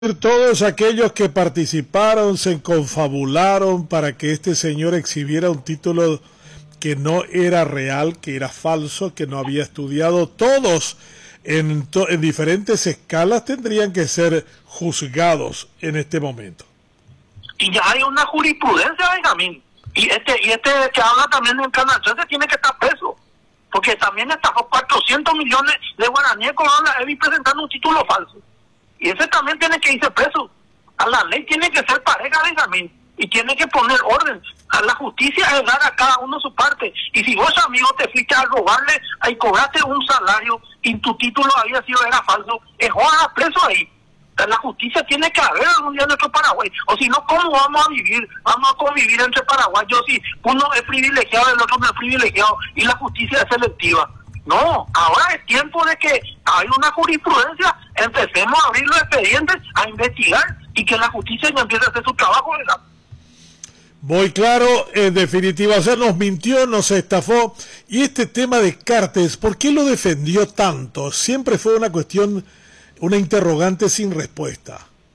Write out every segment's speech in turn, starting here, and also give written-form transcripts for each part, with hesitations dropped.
Todos aquellos que participaron, se confabularon para que este señor exhibiera un título que no era real, que era falso, que no había estudiado, todos en diferentes escalas tendrían que ser juzgados en este momento. Y ya hay una jurisprudencia, Benjamín. Y este que habla también en Canal 13 tiene que estar preso, porque también estafó 400 millones de guaraníes con la EBI presentando un título falso. Y ese también tiene que irse preso. A la ley tiene que ser pareja, Benjamín, y tiene que poner orden. A la justicia es dar a cada uno su parte. Y si vos, amigo, te fuiste a robarle y cobraste un salario y tu título era falso, jodas preso ahí. La justicia tiene que haber algún día en nuestro Paraguay. O si no, ¿cómo vamos a vivir? Vamos a convivir entre paraguayos si uno es privilegiado y el otro no es privilegiado y la justicia es selectiva. No, ahora es tiempo de que hay una jurisprudencia, empecemos a abrir los expedientes, a investigar y que la justicia ya empiece a hacer su trabajo, ¿verdad? Muy claro, en definitiva, o sea, nos mintió, nos estafó. Y este tema de Cartes, ¿por qué lo defendió tanto? Siempre fue una cuestión, una interrogante sin respuesta.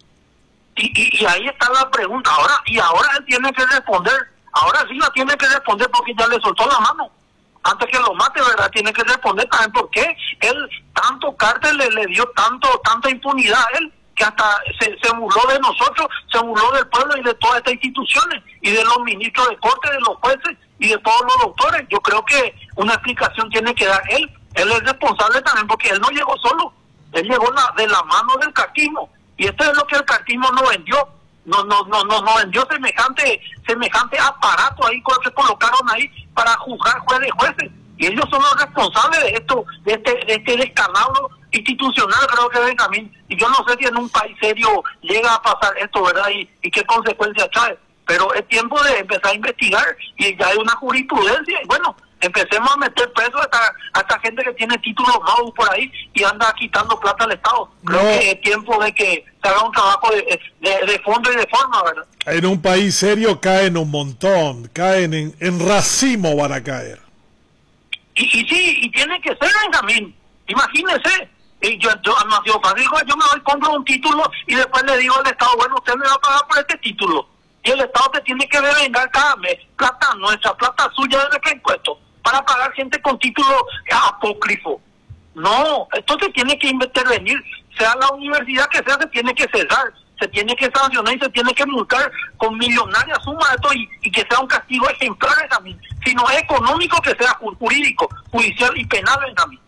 Y ahí está la pregunta, ahora él tiene que responder, ahora sí la tiene que responder porque ya le soltó la mano. Antes que lo mate, ¿verdad? Tiene que responder también por qué él, tanto Cártel le dio tanta impunidad a él, que hasta se burló de nosotros, se burló del pueblo y de todas estas instituciones, y de los ministros de corte, de los jueces y de todos los doctores. Yo creo que una explicación tiene que dar él es responsable también, porque él no llegó solo, él llegó de la mano del cartismo, y esto es lo que el cartismo no vendió. No vendió semejante aparato ahí que colocaron ahí para juzgar jueces, y ellos son los responsables de esto, de este descalabro institucional, creo que Benjamín. Y yo no sé si en un país serio llega a pasar esto, ¿verdad? Y qué consecuencias trae, pero es tiempo de empezar a investigar, y ya hay una jurisprudencia, y bueno, empecemos a meter preso a esta gente que tiene títulos nuevos por ahí y anda quitando plata al Estado. Creo que es tiempo de que se haga un trabajo de fondo y de forma, ¿verdad? En un país serio caen un montón, caen en racimo van a caer. Y sí, y tiene que ser, Benjamín. Imagínese, yo me voy, compro un título y después le digo al Estado, bueno, usted me va a pagar por este título. Y el Estado te tiene que devengar cada mes plata nuestra, plata suya de nuestro impuesto, para pagar gente con título apócrifo. No, esto se tiene que intervenir, sea la universidad que sea, se tiene que cerrar, se tiene que sancionar y se tiene que multar con millonarias sumas de esto, y que sea un castigo ejemplar, Benjamín. Si no es económico, que sea jurídico, judicial y penal, Benjamín.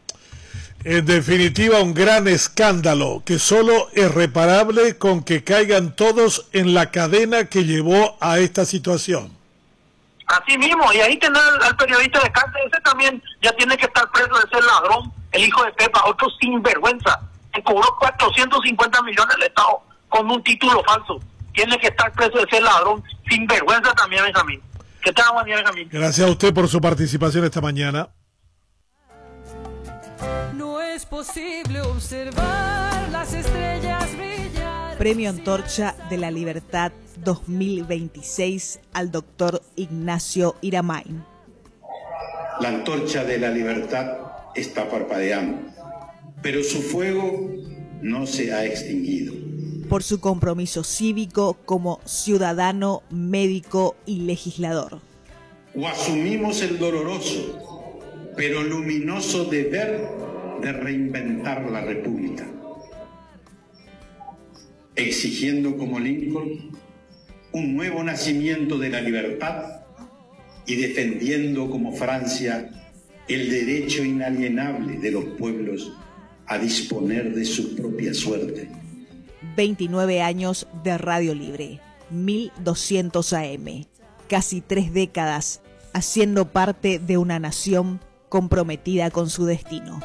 En definitiva, un gran escándalo que solo es reparable con que caigan todos en la cadena que llevó a esta situación. Así mismo, y ahí tener al periodista de Cárcel, ese también ya tiene que estar preso de ser ladrón, el hijo de Pepa, otro sinvergüenza, que cobró 450 millones al Estado con un título falso. Tiene que estar preso de ser ladrón, sinvergüenza también, Benjamín. ¿Qué tal, buen día, Benjamín? Gracias a usted por su participación esta mañana. No es posible observar las estrellas brillar. Premio Antorcha de la Libertad 2026 al doctor Ignacio Iramain. La antorcha de la libertad está parpadeando, pero su fuego no se ha extinguido. Por su compromiso cívico como ciudadano, médico y legislador. O asumimos el doloroso, pero luminoso deber de reinventar la República, exigiendo como Lincoln un nuevo nacimiento de la libertad y defendiendo como Francia el derecho inalienable de los pueblos a disponer de su propia suerte. 29 años de Radio Libre, 1200 AM, casi 3 décadas haciendo parte de una nación comprometida con su destino.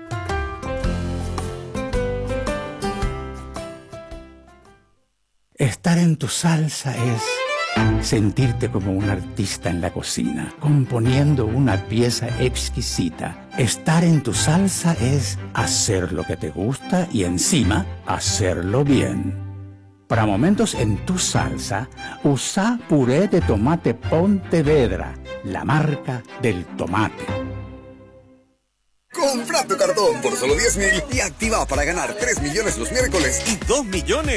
Estar en tu salsa es sentirte como un artista en la cocina, componiendo una pieza exquisita. Estar en tu salsa es hacer lo que te gusta y encima hacerlo bien. Para momentos en tu salsa, usa puré de tomate Pontevedra, la marca del tomate. Compra tu cartón por solo 10.000 y activa para ganar 3 millones los miércoles y 2 millones